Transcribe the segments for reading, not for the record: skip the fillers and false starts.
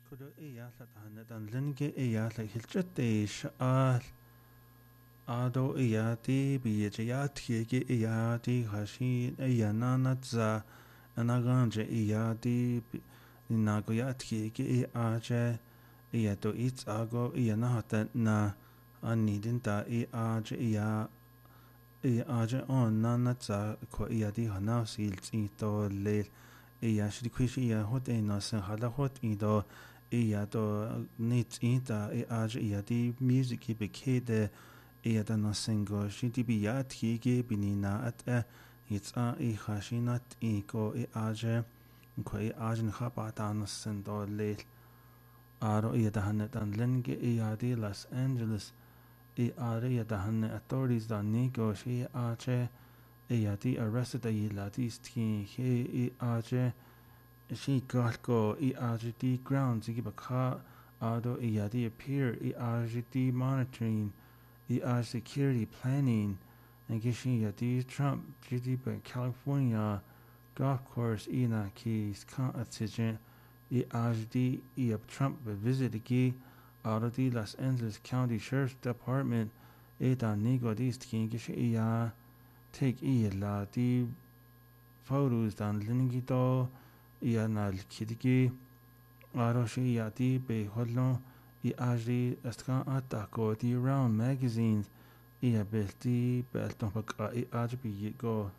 kudu iya la tahan dan linge iya la hilchete shaal ado iya ti biye ya tiege iya ti hashi iya nanatza anaganje iya ti nago ya tiege iya je iya to itzago iya nahata na anidin ta iya je iya je on nanatza ko iya ti hanasil to lel iya shri kwishi iya hot ena sen hala hot ido iya to nit ita iya je iya ti music ki bekede iya da nasengo shiti bi ya tiki binina at itza I khashinat I ko iya je ko iya je khaba ta nasen do lel aro iya da hanet an lenge iya di Los Angeles iya iya da hanet authorities da nigo shi iya je iya di arrested iya di sti he iya je she got go ERGD grounds Igibaka Ado ERD appear ERGD monitoring ER security planning and Gishi Yadi Trump GD by California golf course Ina Keys Contingent ERGD EB Trump visit Gi Ado the Los Angeles County Sheriff's Department Eda Nigo Dist King Gishi ER take la di photos dan Lingito iya na kidigi aroshi ya di be holno I ajri astkan atako di round magazines iya belti belton baka I ajbi go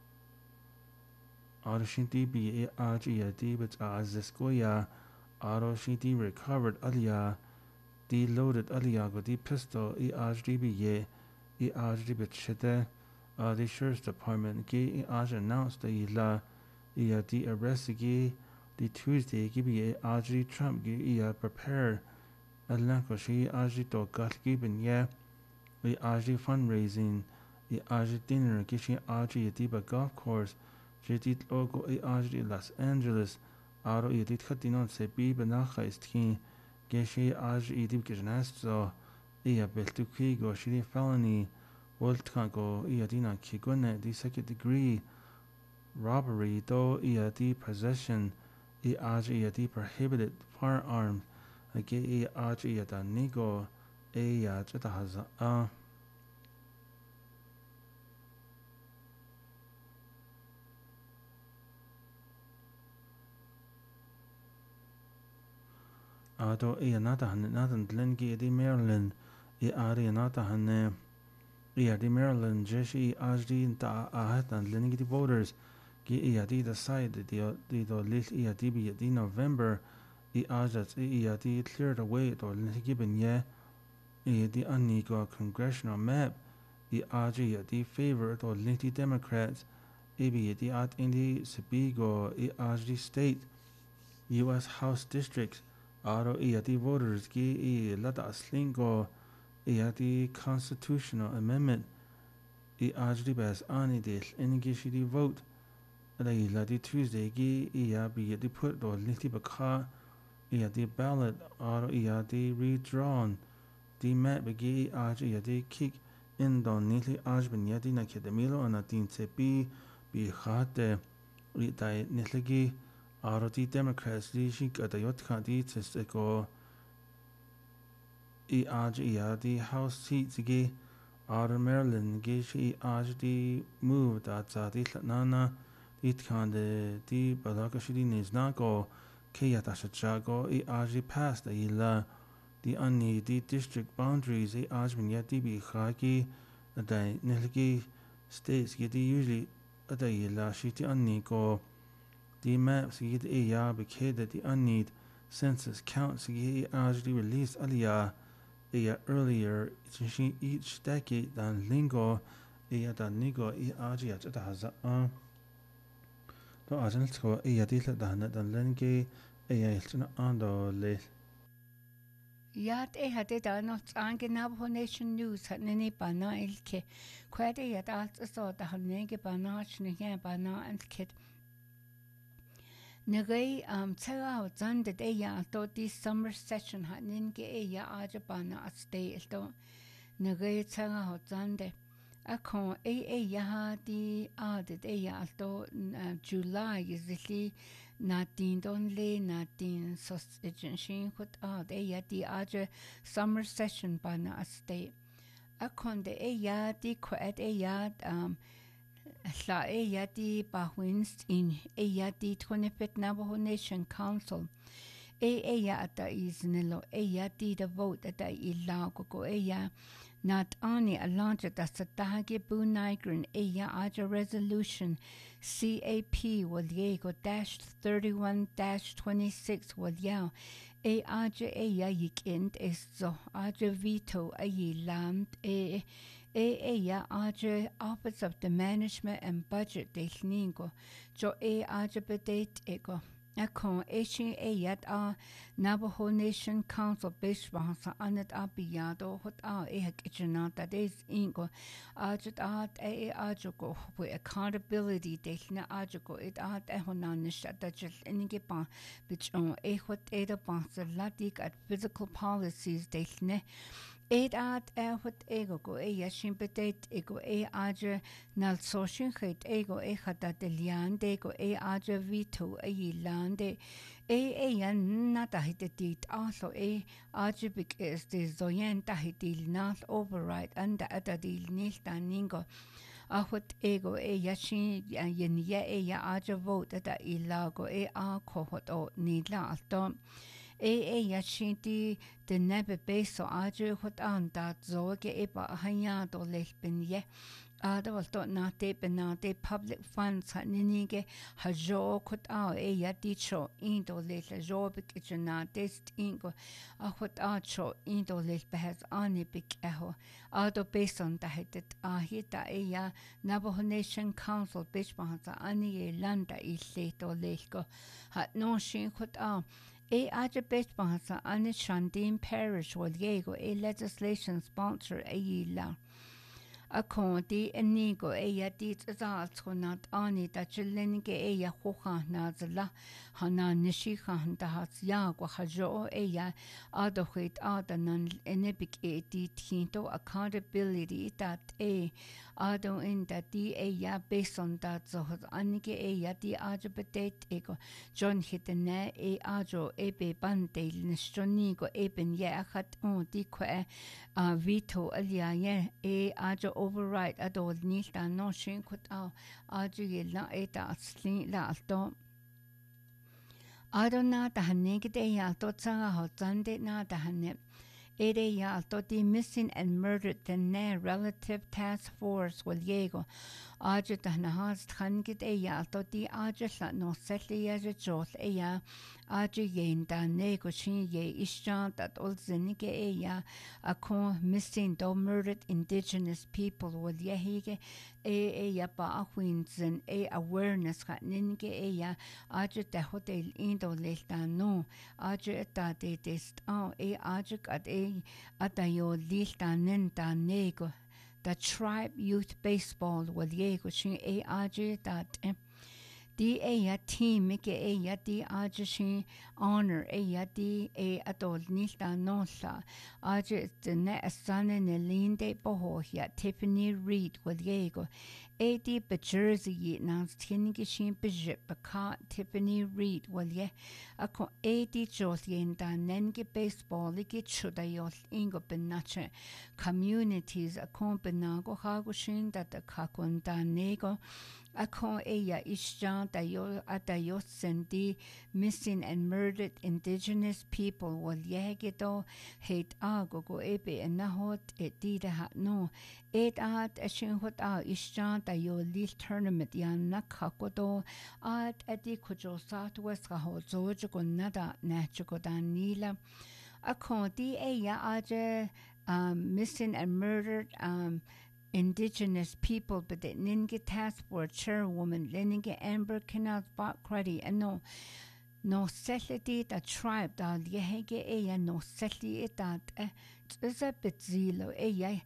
aroshin di bi I ajri ya di bet azisko ya aroshi di recovered aliya di loaded aliya go di pistol I ajri bi ye I ajri bet shede the sheriff's department ge I ajri announced the la iya di arrest gi the Tuesday gibi Aji Trump gi prepare Alanko shi Aji to gat giben yeah the Aji fundraising the Aji dinner gi shi Aji Diba golf course jidit logo Aji Los Angeles aro yedit khatinon se bi benacha ist ki gi shi Aji Dib gejnast so iya beltu ki go shi felony Volt go iya dina ki gone the second degree robbery though the possession the prohibited firearms age the nigo jeta haza ado nata han natan lengi di Maryland nata han the Maryland jeshi ajdi ta ahatan lengi di voters di decided the lit bi di November ajat di cleared away to given ye the unique congressional map di favor to linti Democrats bi the at in the Sebigo ajdi state US House districts aro the voters lata slingo the constitutional amendment ajdi bas ani the ingishi vote la di Tuesday gi bi di put do linti baka the ballot or the redrawn the map gi the kick in don nili ajben yadi na kedemilo ana tin bi khate dai niligi or the Democrats di shi kadayot khadi tseko the House seats gi or Maryland gi shi the move that di nana it can the balakashidi needs not go Kayatachago Aji passed the unni the district boundaries Ajmin Yati bi Khaki the Nilgi states get usually the la shiti unni go the maps get became the unni census counts Ajdi released Aliyah earlier each decade than lingo the nigo Aji at haza to ajansko dil dan lengi iltna ando le Yat hade da noch angenab Nation News hat nene bana ilke kwade yat alt so da hanege bana chne bana and kid Nagay tsara zande de ya to this summer session hat ninge aja bana at stay to Nagay tsara zande Akon yaha di added alto July is the natin don le natin sos agency hot ya di aja summer session pa na state akon de ya di kwet ya la ya di pa wins in ya di 25th Navajo Nation Council ya ata iznelo ya di the vote ata ila ko ya not only a launch at the Satahage Bu Nigrin Eya Aja Resolution CAP Waliego dash 31 26 Waliao Aja Eya Yikind is zo Aja Veto Ayi Land Eya Aja Office of the Management and Budget de Ningo Jo Aja Bedate Ego Akon Eshin Eyat Navajo Nation Council Bishwasa Anat Abiyado Hot Kitchenata Days Ingo Ajat Ajugo with accountability Dehna Ajugo it Ehonanish at the Ingipan which on Ehot Ada Bansa Ladik at physical policies Dehne what ego go yashimpete ego aja nal soshin het ego hata de liande go aja vito yilande yan nata hitit also aja big is the zoyenta hitil not override and the deal nilta ningo what ego yashin yen ya aja vote that ilago a kohot o nila alto yashinti the nebe beso aju hot an dat zoge eba hanya do lespin ye ada walto na te penate public funds ninige hajo hot ya dicho indo le jo bikina test ingo hot acho indo le behas ani bik eho ado beson da hetet hita ya Navajo Nation Council bishbansa ani landa ileto leko hat no shin hot aja best bahasa ane Shandin Parish Waliego legislation sponsor yila. Akon enigo ya dit not ani da chilenige ya hoha nazla hana nishiha dahas yagwa hajo ya adohit adanan enebik tinto accountability that ado in that ya based on that so anige ya di aja betet ego John hitene ajo be bande nishonigo eben ya hat on di kwe veto alia ye ajo override adol nilta no shin kut ajo ye la eta slin la alto adona da hanege de ya to tsanga ho zande na da hanne ya alto di missing and murdered the relative task force will yego aja da na has khangit ya alto di aja la no setli ya jot ya aja yen da nego shin ye ishan that olzenike ya akon missing do murdered indigenous people will yehige ya ba akwinzen awareness khaninge ya aja da hotel indo lelta no aja ta de test aja kat atayo lilta nenta nego the tribe youth baseball will yego shin aja that di ya team ke ya di aja shin honor ya di atol nilta nosa aja the ne asane ne linde boho ya Tiffany Reed will yego di Jersey nans tinge shin bejip baka Tiffany Reed will ye ako di josien da nenge baseball like chuda yos ingo benache communities akon benago hago shin that the kakon da nego akon ya ishjan da yo atayos sendi missing and murdered indigenous people will yegedo hate agogo ebe nahot di da hat no at ashin hot ishjan da yo lil tournament yan nakakodo at edi kujo southwest ho zojo nada nachugo dan nila akon di ya aja missing and murdered indigenous people but the ninge task force chairwoman Leninge Amber Canal Bot Cruddy and no settled the tribe da yehege ya no settled that is a bit zilo ye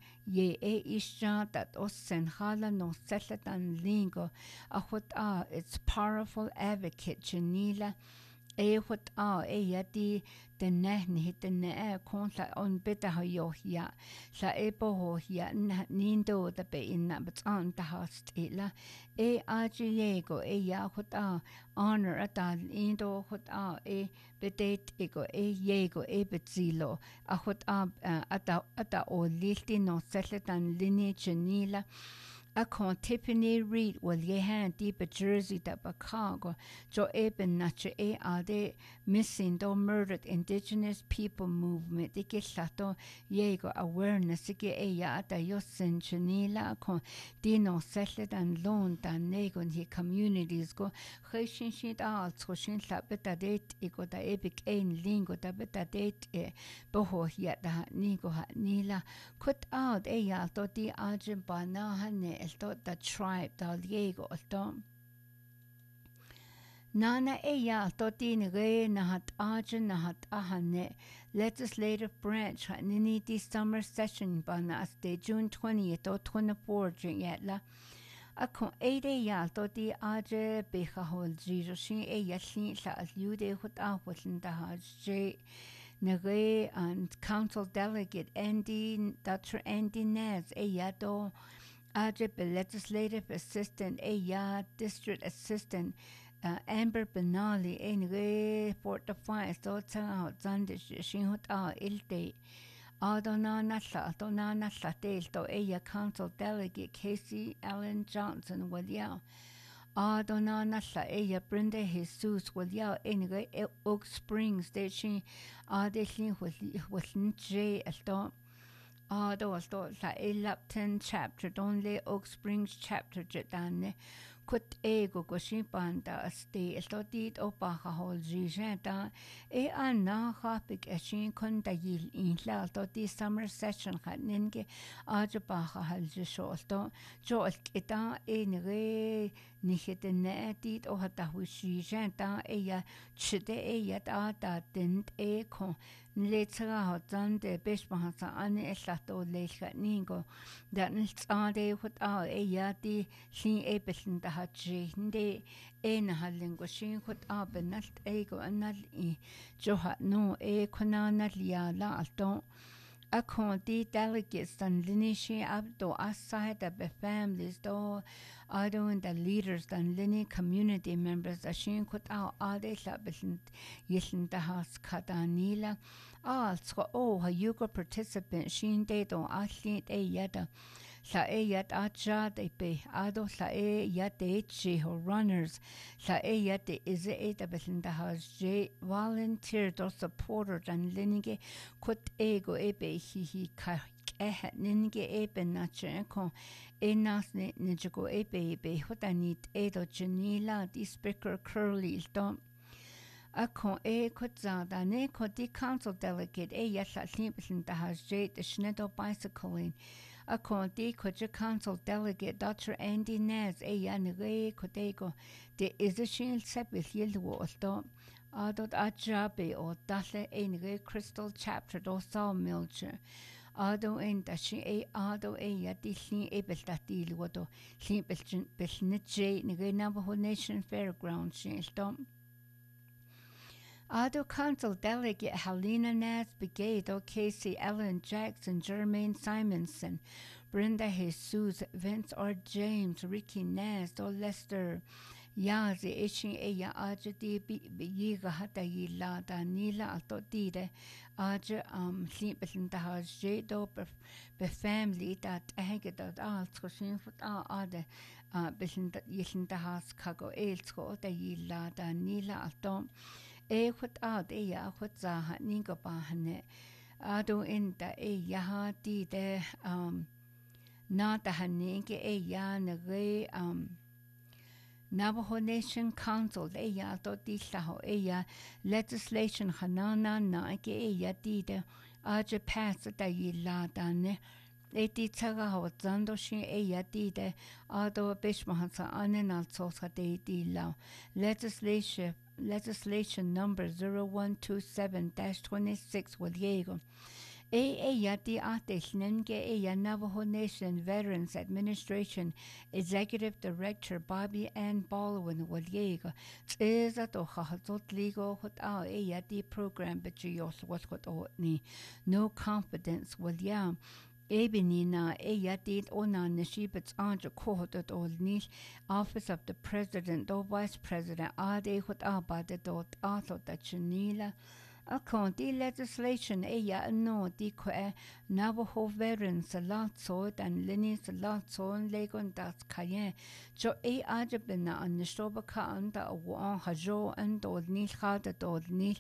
isha that osen hala no settled and lingo what its powerful advocate Janila what yati the nehni hit the ne consa on beta hoya sa ebo ya nindo the be in that but on the host illa ajiego ya what honor at indo what bedet ego yego betzilo what ata o lilti no setletan lineage nila a con Tiffany Reed will ye hand deep a Jersey that Chicago jo eben nature de missing do murdered indigenous people movement de sato yego awareness ge ya da yosin chinila con dino settled and loan dan negon he communities go khashin shit all troshin sabeta date ego da epic ein lingo da beta date boho ya da nigo ha nila cut out ya to di arjun bana hane the tribe da liego to nana ya to din re na hat arjun na hat ahane legislative branch nini di summer session bana as de June 20th or 24 yet la a con 8 ya to di aje beha hol jiro shin ya shin sa as yude hut ahwatn da haj Nere and council delegate Dr. Andy Naz Ayato Ajib legislative assistant district assistant Amber Benali Nere Fort Defiance Dota Zandish Shinhut Ilte Adonana Satel to council delegate Casey Allen Johnson William Adonana sa Brenda Jesus William Nere Oak Springs de she Adeshin was J Aston those la Lapton chapter only Oak Springs chapter jetane kut ego goshipanda ste estodit opaha hol jenta anna hapik ashin konda yil in la to summer session khaninge ajabaha hal jolto jol kita enre nihitene dit o hata wishi jenta ya chide ta dent kon Letzera hat dann der Bespahasa ane eslato lecha ningo dat nitsade hut ja die sin ebeln da hat jinde hallingo sin hut benalt ego anal I jo hat no konana liala alto Akon delegates dan linishi abdo aside the families do ado and the leaders dan lini community members ashin kut ade labeln yeln da has kadanila so hayugo participant shin de do athlete yada sa yat acha de be ado sa yat de runners sa yat is the beln da has j volunteer do supporter dan linige kut ego ebe hi ka ninge ebe nache kon enas ne nijo ebe hotanit edo janila di speaker curly don Akon kutzada ne koti council delegate yasha limpin da has j the schnedo bicycling Akon koja council delegate Dr. Andy Naz yanre kotego de isishin sepis yilwo osto adot ajabe o dale enre crystal chapter do sawmilcher ado en dashi ado yati sin ebeltati lwodo sin belnije ne Navajo Nation Fairgrounds stom Ado Council Delegate Helena Naz Brigado Casey Ellen Jackson Jermaine Simonson Brenda Jesus Vince R. James Ricky Naz Do Lester Yazi Ishin Eya Aja Di Yiga Hata Yila Danila Alto Dide Aja Limpeln da Haj Do Be family that Ahegadot Al Troshin Foot Ade Bishin Yishin da Has Kago Elsko Da Yila Danila Alto hut ya hut zaha ningo bahane ado inda yaha di de na da haninge ya nage Navajo Nation Council ya to di saho ya legislation hanana na ke ya di de aje pass da yila dane Eti tsaga ho zando shin ya di de ado bishmahansa anenal sosa de di la legislation number 0127-26 Wadiego Yati Nenge Navajo Nation Veterans Administration Executive Director Bobby Ann Baldwin Waliega Teza to Hahatot Ligo Hot Yati program Betchios was what ni no confidence Walyam. Ebinina Yatit Ona Nishibits Anja Kohot at Old Nish Office of the President or Vice President Ade Hot Abba dot Arthur Tachinila. Account legislation no di Navajo veterans a lot so and Linnis a lot so and Legon das Kaye. Jo ajabina an the Stobaka under a one hajo and old niche hard at old niche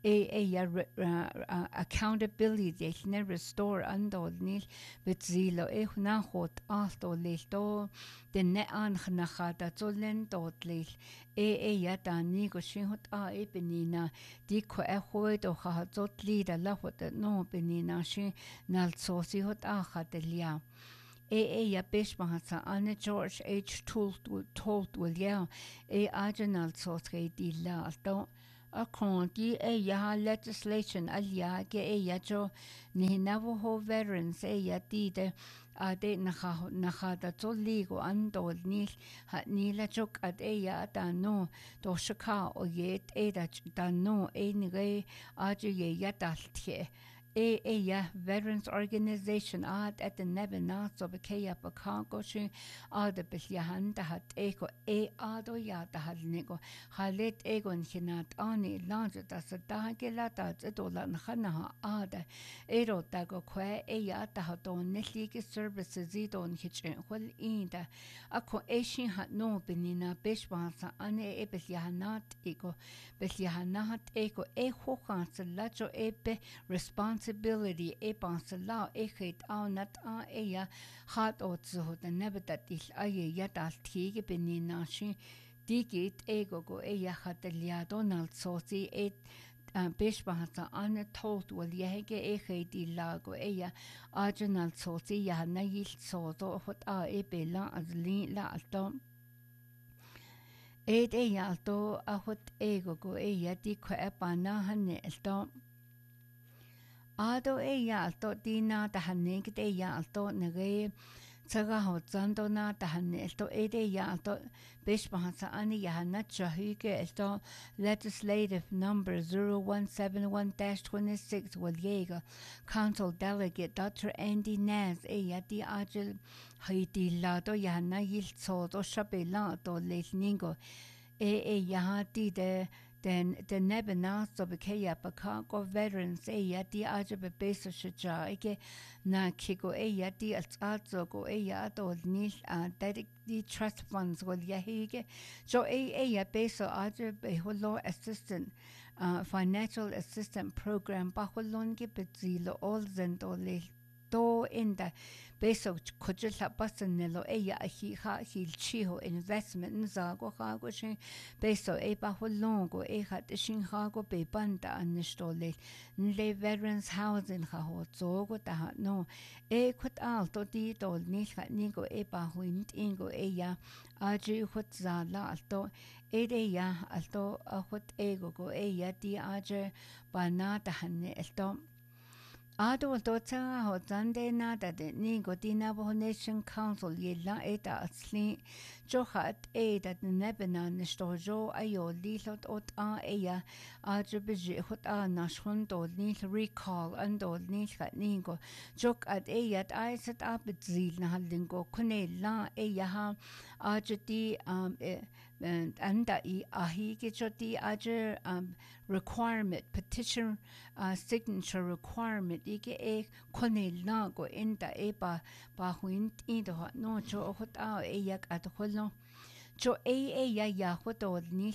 accountability they never restore and old niche but zilo nahot after listo the ne an nachata zolen dot lich yata nigo shinhot ebinina di o Hahatot leader Lahot no benina shi nal sosi hot achatelia. Ya bishmahasa Anne George H. told William agenal soske di la alto. According ya legislation alia ge yajo ni Navajo veterans ya dide ade nachada zoligo andol nil hat nila chok at ya no do shaka o yet da no enige aje ye yataltje ya veterans organization at the nebena so bekeya pakango shi the bisyahan da hat ego ado ya da hat nego halet egon hinat ani lange da da gelata dola khana ada ero da go kwe ya da hat on nitlige services idon hitchen hol inda ako eshin hat no benina bishwansa ane ebisyahanat ego bisyahanat ego hokansa lacho ebe responsibility pansala hit nat ya hat otzo the nebatatil aye yatal tige benina shi digit ego go ya hatelia Donald sosi bishbahasa ane told will yege di lago ya arginal sosi ya na yil sozo hot ebela as lin la alto ya alto hot ego go ya di kwa pana hane alto Ado ya alto dina da hanig ya alto nege Saga hotzando na da hanelto ya alto bishbahasa ani ya hanacha huge alto legislative number 0171-26 Walyega Council Delegate Dr. Andy Naz ya di ajil haiti lado ya na yil sodo shabela do lesningo ya di de then the nebena so bekeya pakako veterans ya di ajabe beso shaja ike na kiko ya di atso go ya do nish di trust funds go ya hige so ya beso ajabe holo assistant financial assistant program ba holon ge bezilo all zendo le do in the beso kujila basanelo ya hi chiho investment nzago hago shin beso ba holongo hat shin hago be banda anistole nle veterans housing ha zogo da no kut alto di dol ni nigo ba huint ingo ya aji hut zala alto ya alto hut ego go ya di aje banata hanne alto Ado dota ho zande nada de nigo di Navajo Nation Council yella eta asli johat da nebena nistojo ayo lilot ot ya ajibji hot nashun do nil recall ando nil nigo jok at at aisat abzil na lingo kune la ha ajti anda ahi ke choti ajer requirement petition signature requirement ike kone lago inda ba huint indo no jo hot yak at holno jo ya hoto ni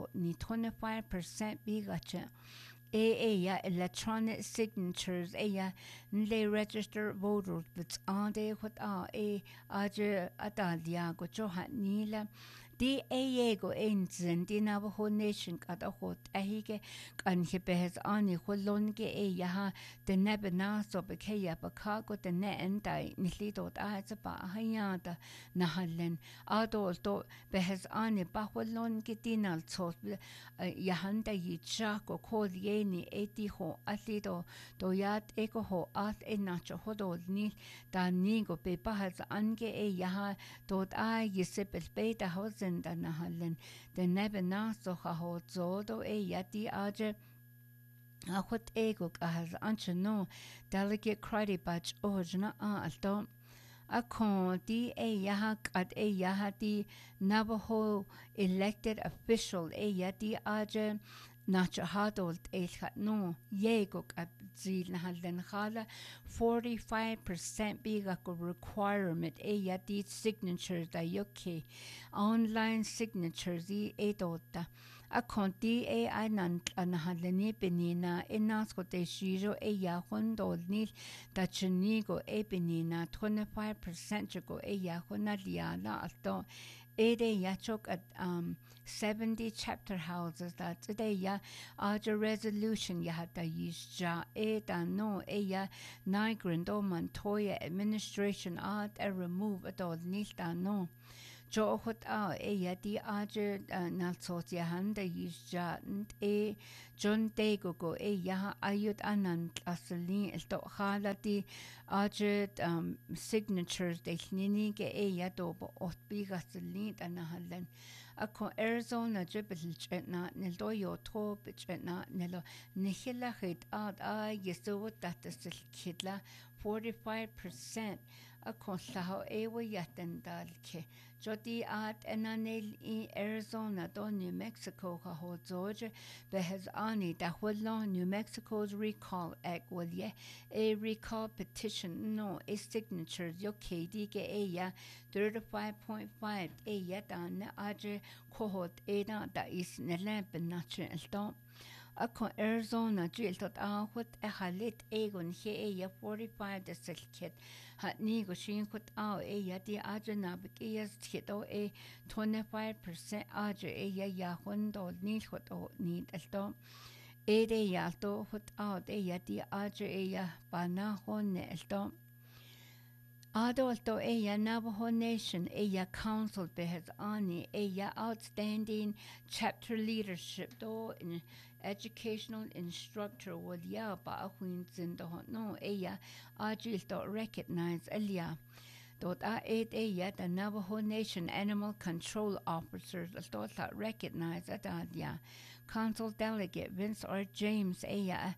25% bigacha ya electronic signatures ya nle register voters but ande hot aje atalia go jo hat nila di ego enzen di Navajo Nation kada hot ahige kan hibehes ani holonge yaha de nebenaso bekeya bakago de ne endai nilidot ba hayada nahalen adolto behes ani baholonge dinal sos yahanda yichako kodieni etiho alido doyat ego ho at enacho hodol ni da nigo be bahas ange yaha dort yisipel beta hosen da nahalen de nebenaso ho zodo yati aje Ahot ego kahaz anche no delegate credit batch ojna alto akon di yaha at yaha di Navajo elected official yati aje nacha hadolt no yego at zil nahalen khala 45% biga ko requirement yati signatures da yoke online signatures edota Akonti nan anahalani benina enasko de shiro ya hondo nil da chinigo benina 25% go ya hona liana alto ya chok at 70 chapter houses that today ya aja resolution ya hata yisja da no ya migrant o Montoya administration at remove at all nil da no Jo hot ya di aje nalsos ya handa yisja John Dago ya ayut anand asalin el to hala di aje signatures de nini ge ya do ot biga salin anahalan ako Arizona jibel chetna nel do yo to chetna nelo nihila hit yeso that sil kidla 45% akon laho ewa yatendal ke jodi enanel in Arizona do New Mexico ka ho Georgia behez ani da New Mexico's recall act a recall petition no a signatures yo KD ge ya 35.5 ya dan aje kohot da is nelen benatche elton Akon Arizona drill tot hut halit egon he 45 de selket hat nigo shin hut ya di aja nabik tito 25% aja ya hundo ni hut ni elto ya to hut ya di aja ya bana honne elto Adolto Navajo Nation council behes ani outstanding chapter leadership do in educational instructor would ba ahuin zindo no agil to recognize elia dot the Navajo Nation animal control officers dot recognize that Council Delegate Vince R. James the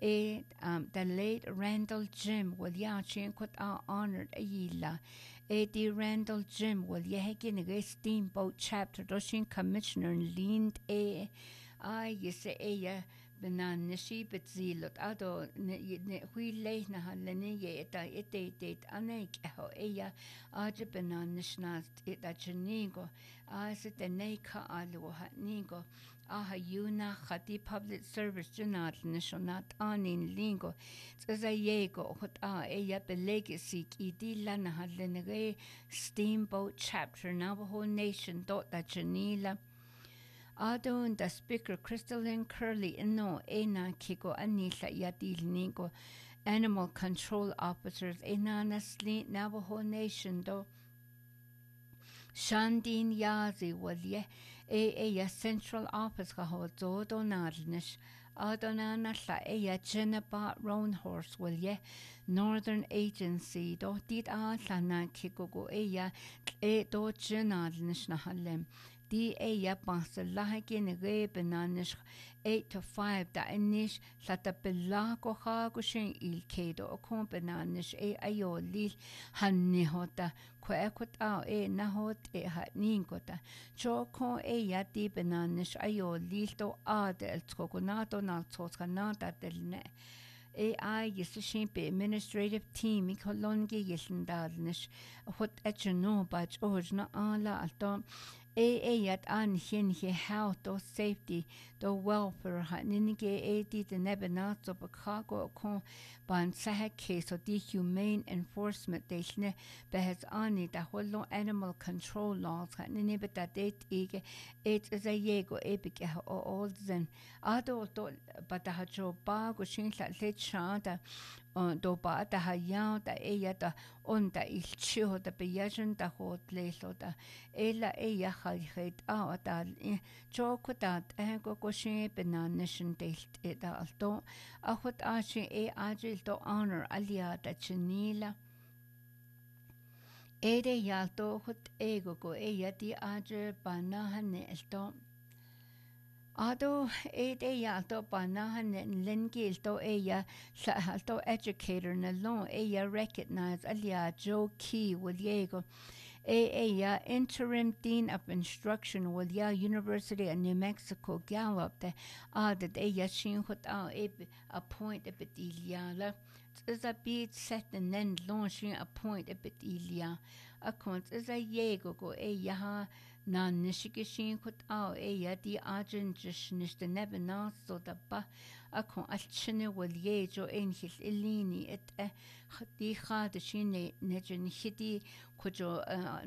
late Randall Jim will chin honored D. Randall Jim will hegin steamboat chapter doshin commissioner leaned benan nishi betzilot ado hui leh na halene eta anek ho benan nishnas eta chinigo the neka alu nigo yuna khati public service junat nishonat anin lingo yego hot legacy idila na halene steamboat chapter Navajo Nation dot da chanila Adon the speaker Crystalline Curley no ena kiko anisha yatil nigo animal control officers enana slint Navajo Nation do Shandin Yazi was a central office kaho zodo nadnish Adonana la Jenaba Roanhorse will Northern Agency do did lana kiko go do jenadnish na halem Di basa lahagin benanish 8 to 5 da inish lata belago hagushin il kedo okon benanish ayo lil hanihota kwekot nahot hat ningota choko di benanish ayo lil to adel skogonato na tsoskanata delne yisishin be administrative team ikolonge yisindalnish hot etcheno bach ojna ala alto yat an hin he health or safety do welfare ha ninige the nebenat of a cargo con ban saha case or dehumane enforcement deshne behes ani da hollo animal control laws ha ninibet that it is a yego epic o all zen ado to but ha jo ba go shin la le chanta do ba da ha ya da da on da il chiho da beyajan da hot leso da ella ha het a da choko da go shin benanishin delt da alto a hot a shin agil to honor alia da chinila yalto hot ego go di agil banahane elto Ado yalto panahan lengil to to educator na long recognize alia Joe Key Williego interim dean of instruction with University of New Mexico Gallup the that shin hot appoint a bit iliala is a bit set and then launching appoint a bit ilia a cont is a yego go yaha na nishigishin kut di agent just the never not so the ba a con alchine will yejo his ilini et di ha the shine nejen hidi kujo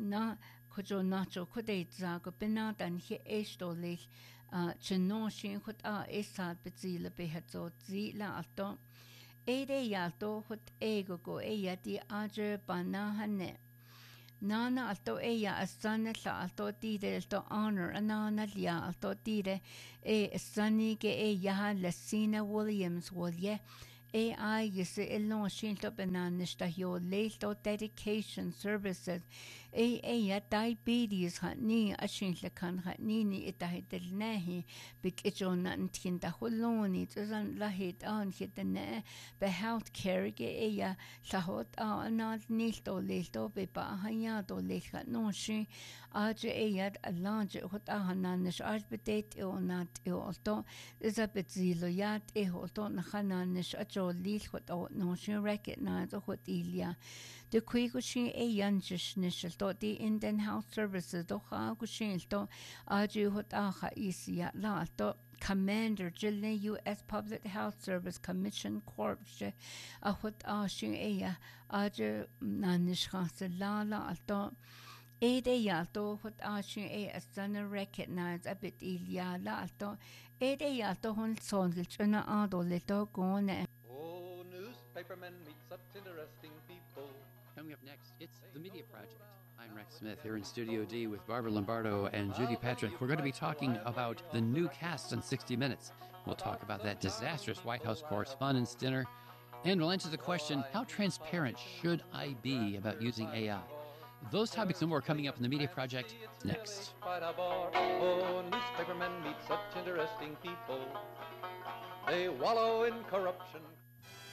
nacho kude zago benadan he esto le chino shin kut esat bezile behazo zila alto yalto hut ego go di ager banahane Nana alto asana la alto tide alto honor anana lia alto tide sunny ge yaha Lacina Williams wolye yise ilno shinto benanishta yo leito dedication services diabetes ni ashintle kan ni itahidel nahi big ijona ntinda huloni tuzan lahit an hitene be health care ge lahot anal nilto leito be bahanyado leha no shi aje alanje hot hananish arbedate onat olto izabezilo yat holto hananish lil hot no shi recognize hot ilia the quick yanjish nishel to the Indian Health Services do ha gushin to aju hot isia la to Commander Jilne U.S. Public Health Service Commission Corps a hot shin aju nanish la alto yalto hot shin a sana recognize a bit ilia la alto yalto hon sondel chuna ado leto gone. Oh, newspapermen meet such interesting people. Coming up next, it's The Media Project. I'm Rex Smith here in Studio D with Barbara Lombardo and Judy Patrick. We're going to be talking about the new cast on 60 Minutes. We'll talk about that disastrous White House correspondence dinner, and we'll answer the question, how transparent should I be about using AI? Those topics and more coming up in The Media Project next. Oh, newspapermen meet such interesting people. They wallow in corruption.